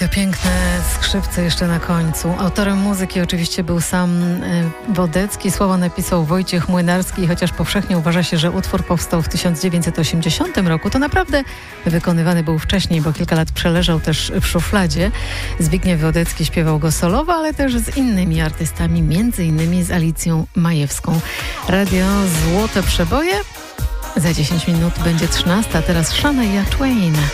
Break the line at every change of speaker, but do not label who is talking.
te piękne skrzypce jeszcze na końcu. Autorem muzyki oczywiście był sam Wodecki. Słowa napisał Wojciech Młynarski. Chociaż powszechnie uważa się, że utwór powstał w 1980 roku, to naprawdę wykonywany był wcześniej, bo kilka lat przeleżał też w szufladzie. Zbigniew Wodecki śpiewał go solowo, ale też z innymi artystami, między innymi z Alicją Majewską. Radio Złote Przeboje. Za 10 minut będzie 13, a teraz Shania Twain.